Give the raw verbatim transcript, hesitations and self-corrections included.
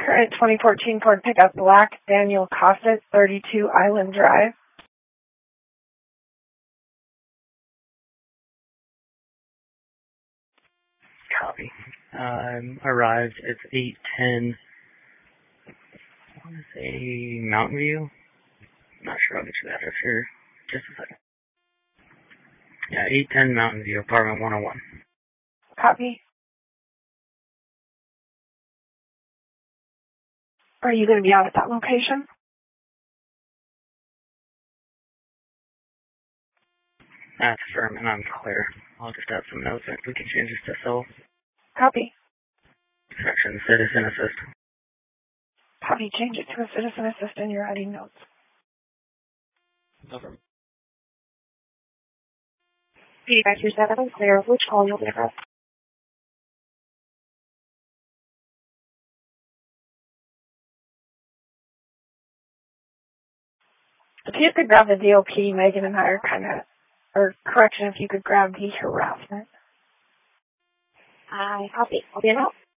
Current twenty fourteen Ford pickup black, Daniel Cossett, thirty-two Island Drive. Copy. Um, arrived. It's eight ten. I want to say Mountain View. Not sure. I'll get you that after just a second. Yeah, eight ten Mountain View, apartment one oh one. Copy. Are you going to be out at that location? That's firm and I'm clear. I'll just add some notes and we can change this to so. Copy. Section citizen assist. Copy. Change it to a citizen assistant. You're adding notes. No problem. Feedback your seven, clear. Which call you'll be addressed? If you could grab the D O P, Megan and I are kind of, or correction, if you could grab the harassment. I copy. I'll be in help.